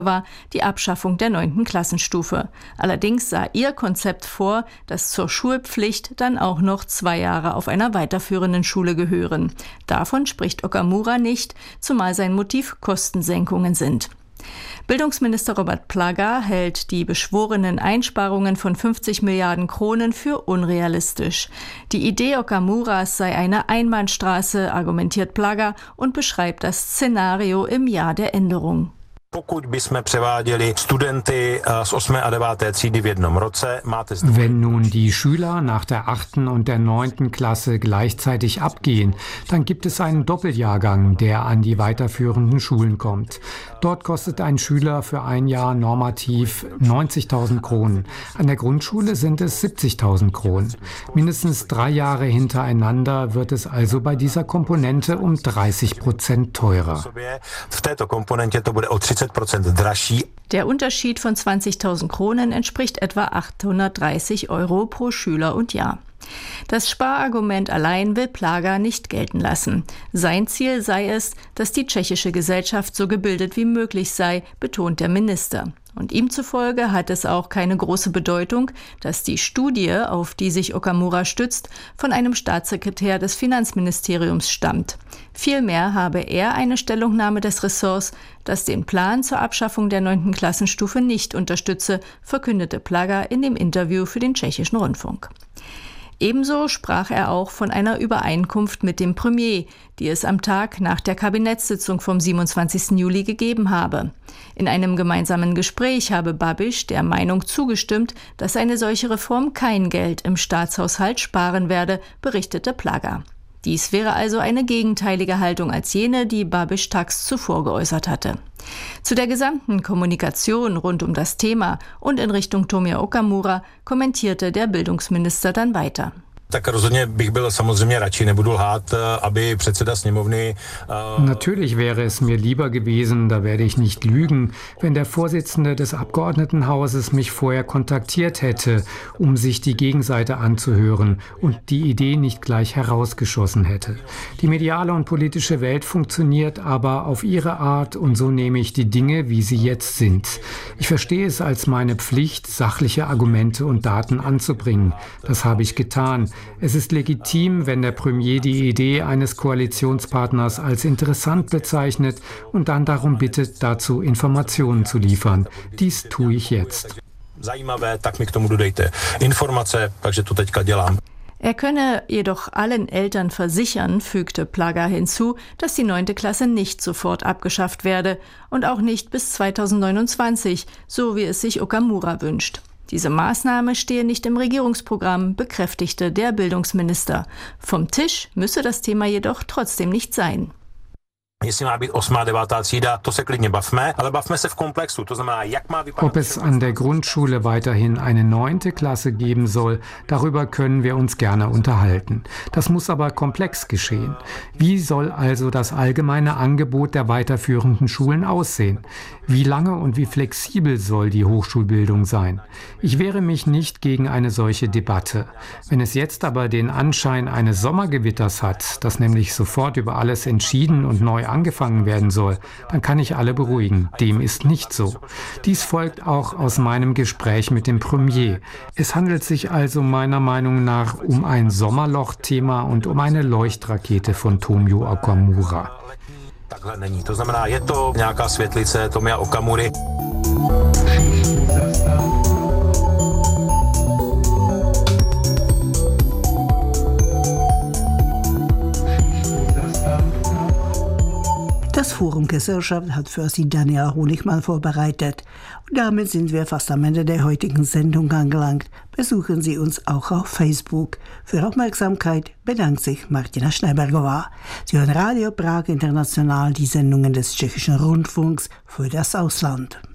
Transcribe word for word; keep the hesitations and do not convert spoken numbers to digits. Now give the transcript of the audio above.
war die Abschaffung der neunten Klassenstufe. Allerdings sah ihr Konzept vor, dass zur Schulpflicht dann auch noch zwei Jahre auf einer weiterführenden Schule gehören. Davon spricht Okamura nicht, zumal sein Motiv Kostensenkungen sind. Bildungsminister Robert Plaga hält die beschworenen Einsparungen von fünfzig Milliarden Kronen für unrealistisch. Die Idee Okamuras sei eine Einbahnstraße, argumentiert Plaga und beschreibt das Szenario im Jahr der Änderung. Wenn nun die Schüler nach der achten und der neunten Klasse gleichzeitig abgehen, dann gibt es einen Doppeljahrgang, der an die weiterführenden Schulen kommt. Dort kostet ein Schüler für ein Jahr normativ neunzigtausend Kronen. An der Grundschule sind es siebzigtausend Kronen. Mindestens drei Jahre hintereinander wird es also bei dieser Komponente um dreißig Prozent teurer. Der Unterschied von zwanzigtausend Kronen entspricht etwa achthundertdreißig Euro pro Schüler und Jahr. Das Sparargument allein will Plaga nicht gelten lassen. Sein Ziel sei es, dass die tschechische Gesellschaft so gebildet wie möglich sei, betont der Minister. Und ihm zufolge hat es auch keine große Bedeutung, dass die Studie, auf die sich Okamura stützt, von einem Staatssekretär des Finanzministeriums stammt. Vielmehr habe er eine Stellungnahme des Ressorts, das den Plan zur Abschaffung der neunten Klassenstufe nicht unterstütze, verkündete Plaga in dem Interview für den tschechischen Rundfunk. Ebenso sprach er auch von einer Übereinkunft mit dem Premier, die es am Tag nach der Kabinettssitzung vom siebenundzwanzigsten Juli gegeben habe. In einem gemeinsamen Gespräch habe Babiš der Meinung zugestimmt, dass eine solche Reform kein Geld im Staatshaushalt sparen werde, berichtete Plaga. Dies wäre also eine gegenteilige Haltung als jene, die Babiš tags zuvor geäußert hatte. Zu der gesamten Kommunikation rund um das Thema und in Richtung Tomio Okamura kommentierte der Bildungsminister dann weiter. Natürlich wäre es mir lieber gewesen, da werde ich nicht lügen, wenn der Vorsitzende des Abgeordnetenhauses mich vorher kontaktiert hätte, um sich die Gegenseite anzuhören und die Idee nicht gleich herausgeschossen hätte. Die mediale und politische Welt funktioniert aber auf ihre Art und so nehme ich die Dinge, wie sie jetzt sind. Ich verstehe es als meine Pflicht, sachliche Argumente und Daten anzubringen. Das habe ich getan. Es ist legitim, wenn der Premier die Idee eines Koalitionspartners als interessant bezeichnet und dann darum bittet, dazu Informationen zu liefern. Dies tue ich jetzt. Er könne jedoch allen Eltern versichern, fügte Plaga hinzu, dass die neunte Klasse nicht sofort abgeschafft werde und auch nicht bis zweitausendneunundzwanzig, so wie es sich Okamura wünscht. Diese Maßnahme stehe nicht im Regierungsprogramm, bekräftigte der Bildungsminister. Vom Tisch müsse das Thema jedoch trotzdem nicht sein. Ob es an der Grundschule weiterhin eine neunte Klasse geben soll, darüber können wir uns gerne unterhalten. Das muss aber komplex geschehen. Wie soll also das allgemeine Angebot der weiterführenden Schulen aussehen? Wie lange und wie flexibel soll die Hochschulbildung sein? Ich wehre mich nicht gegen eine solche Debatte. Wenn es jetzt aber den Anschein eines Sommergewitters hat, das nämlich sofort über alles entschieden und neu angefangen werden soll, dann kann ich alle beruhigen. Dem ist nicht so. Dies folgt auch aus meinem Gespräch mit dem Premier. Es handelt sich also meiner Meinung nach um ein Sommerloch-Thema und um eine Leuchtrakete von Tomio Okamura. Takhle není. To znamená, je to nějaká světlice Tomia Okamury. Das Forum Gesellschaft hat für Sie Daniela Honigmann vorbereitet. Und damit sind wir fast am Ende der heutigen Sendung angelangt. Besuchen Sie uns auch auf Facebook. Für Aufmerksamkeit bedankt sich Martina Schneibergová. Sie hören Radio Prag International, die Sendungen des tschechischen Rundfunks für das Ausland.